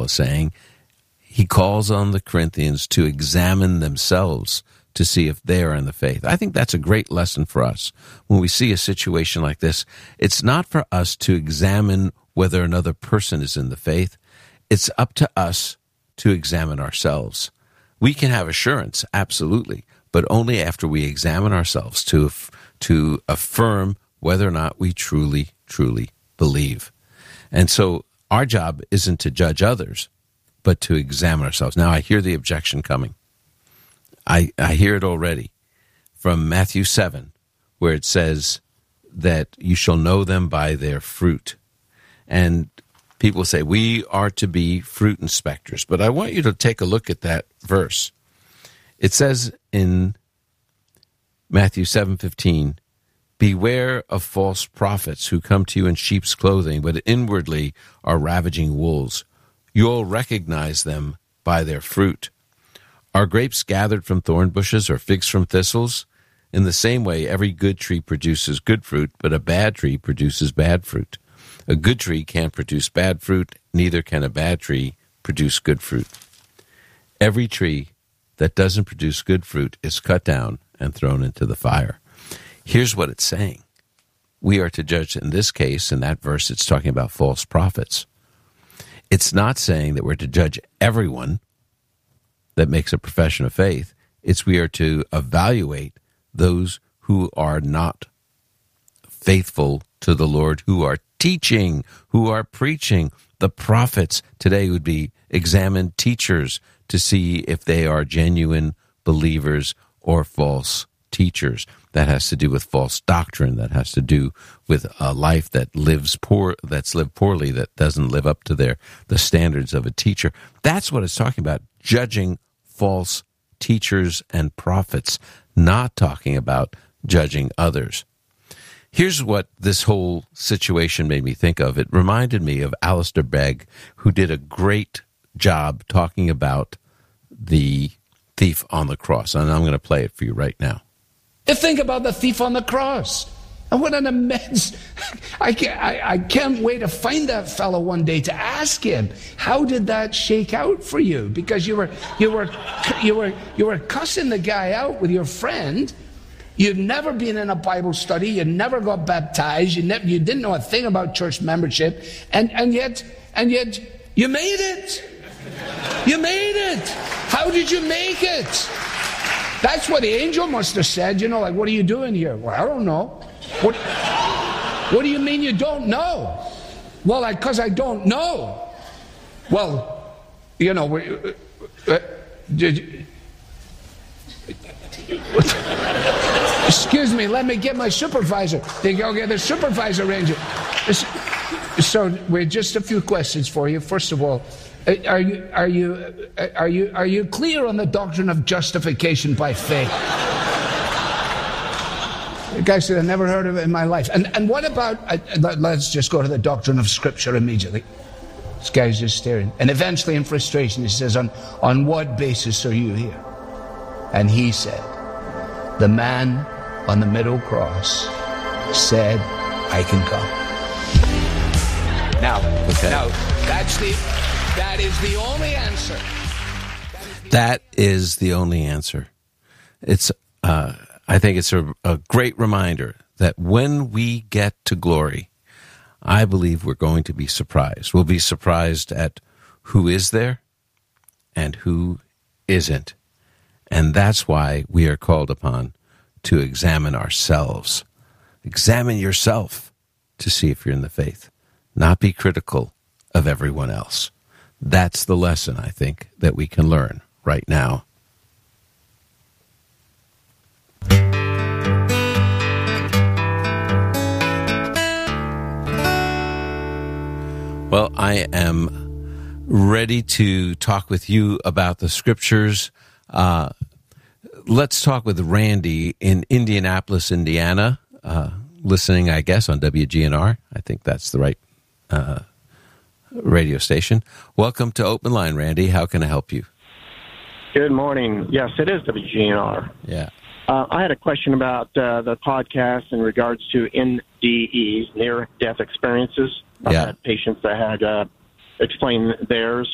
Paul is saying. He calls on the Corinthians to examine themselves to see if they are in the faith. I think that's a great lesson for us. When we see a situation like this, it's not for us to examine whether another person is in the faith. It's up to us to examine ourselves. We can have assurance, absolutely, but only after we examine ourselves to affirm whether or not we truly believe. And so our job isn't to judge others, but to examine ourselves. Now, I hear the objection coming. I hear it already from Matthew 7, where it says that you shall know them by their fruit. And people say, we are to be fruit inspectors. But I want you to take a look at that verse. It says in Matthew 7:15, beware of false prophets who come to you in sheep's clothing, but inwardly are ravaging wolves. You'll recognize them by their fruit. Are grapes gathered from thorn bushes or figs from thistles? In the same way, every good tree produces good fruit, but a bad tree produces bad fruit. A good tree can't produce bad fruit, neither can a bad tree produce good fruit. Every tree that doesn't produce good fruit is cut down and thrown into the fire. Here's what it's saying. We are to judge, in this case, in that verse, it's talking about false prophets. It's not saying that we're to judge everyone that makes a profession of faith. It's we are to evaluate those who are not faithful to the Lord, who are teaching, who are preaching. The prophets today would be examined teachers to see if they are genuine believers or false teachers. That has to do with false doctrine. That has to do with a life that lives that's lived poorly, that doesn't live up to the standards of a teacher. That's what it's talking about, judging false teachers and prophets, not talking about judging others. Here's what this whole situation made me think of. It reminded me of Alistair Begg, who did a great job talking about the thief on the cross. And I'm going to play it for you right now. Think about the thief on the cross. And what an immense... I can't wait to find that fellow one day to ask him, how did that shake out for you? Because you were cussing the guy out with your friend. You'd never been in a Bible study. You never got baptized. You didn't know a thing about church membership. And yet you made it. You made it. How did you make it? That's what the angel must have said. Like, what are you doing here? Well, I don't know. What do you mean you don't know? Well, because I don't know. Well, excuse me, let me get my supervisor. They go get the supervisor ranger. So, we're just a few questions for you. First of all, are you clear on the doctrine of justification by faith? The guy said, I never heard of it in my life. And what about, let's just go to the doctrine of Scripture immediately. This guy's just staring. And eventually in frustration he says, on what basis are you here? And he said, the man on the middle cross said, I can come. Now, that is the only answer. That is the only answer. It's, I think it's a great reminder that when we get to glory, I believe we're going to be surprised. We'll be surprised at who is there and who isn't. And that's why we are called upon to examine ourselves. Examine yourself to see if you're in the faith. Not be critical of everyone else. That's the lesson, I think, that we can learn right now. Well, I am ready to talk with you about the Scriptures. Let's talk with Randy in Indianapolis, Indiana, listening, I guess, on WGNR. I think that's the right radio station. Welcome to Open Line, Randy. How can I help you? Good morning. Yes, it is WGNR. Yeah. I had a question about the podcast in regards to NDEs, near-death experiences. I had patients that had explained theirs